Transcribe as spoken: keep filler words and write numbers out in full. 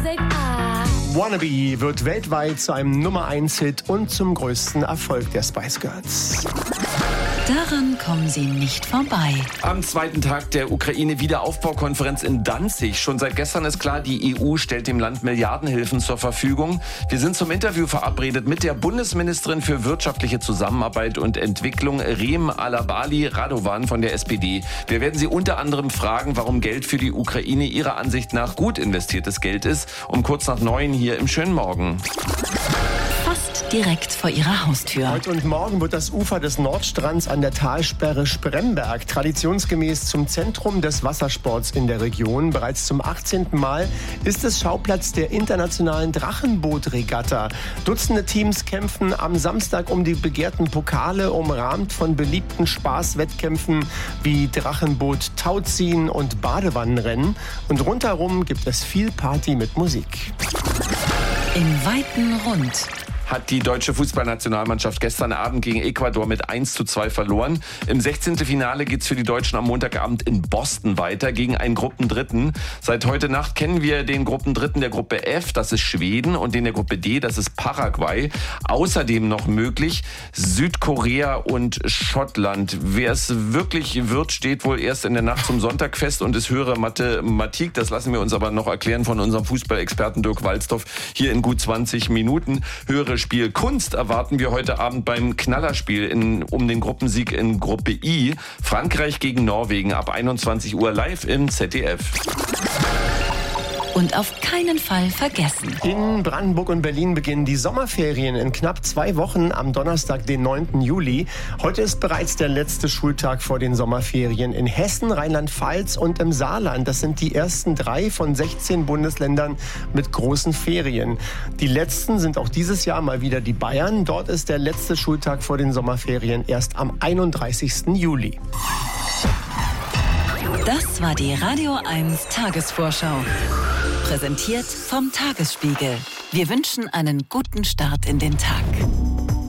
Music. Ah. Wannabe wird weltweit zu einem Nummer eins Hit und zum größten Erfolg der Spice Girls. Daran kommen sie nicht vorbei. Am zweiten Tag der Ukraine-Wiederaufbaukonferenz in Danzig. Schon seit gestern ist klar, die E U stellt dem Land Milliardenhilfen zur Verfügung. Wir sind zum Interview verabredet mit der Bundesministerin für wirtschaftliche Zusammenarbeit und Entwicklung, Rem Alabali Radovan von der S P D. Wir werden sie unter anderem fragen, warum Geld für die Ukraine ihrer Ansicht nach gut investiertes Geld ist. Um kurz nach neun hier im schönen Morgen. Fast direkt vor ihrer Haustür. Heute und morgen wird das Ufer des Nordstrands an der Talsperre Spremberg traditionsgemäß zum Zentrum des Wassersports in der Region. Bereits zum achtzehnten Mal ist es Schauplatz der internationalen Drachenboot-Regatta. Dutzende Teams kämpfen am Samstag um die begehrten Pokale, umrahmt von beliebten Spaßwettkämpfen wie Drachenboot, Tauziehen und Badewannenrennen. Und rundherum gibt es viel Party mit Musik. Im weiten Rund hat die deutsche Fußballnationalmannschaft gestern Abend gegen Ecuador mit eins zu zwei verloren. Im sechzehnten Finale geht's für die Deutschen am Montagabend in Boston weiter gegen einen Gruppendritten. Seit heute Nacht kennen wir den Gruppendritten der Gruppe F, das ist Schweden, und den der Gruppe D, das ist Paraguay. Außerdem noch möglich Südkorea und Schottland. Wer es wirklich wird, steht wohl erst in der Nacht zum Sonntag fest und ist höhere Mathematik. Das lassen wir uns aber noch erklären von unserem Fußballexperten Dirk Walzdorf hier in gut zwanzig Minuten. Höhere Spielkunst erwarten wir heute Abend beim Knallerspiel in, um den Gruppensieg in Gruppe I. Frankreich gegen Norwegen ab einundzwanzig Uhr live im Z D F. Und auf keinen Fall vergessen. In Brandenburg und Berlin beginnen die Sommerferien in knapp zwei Wochen am Donnerstag, den neunten Juli. Heute ist bereits der letzte Schultag vor den Sommerferien in Hessen, Rheinland-Pfalz und im Saarland. Das sind die ersten drei von sechzehn Bundesländern mit großen Ferien. Die letzten sind auch dieses Jahr mal wieder die Bayern. Dort ist der letzte Schultag vor den Sommerferien erst am einunddreißigsten Juli. Das war die Radio eins Tagesvorschau. Präsentiert vom Tagesspiegel. Wir wünschen einen guten Start in den Tag.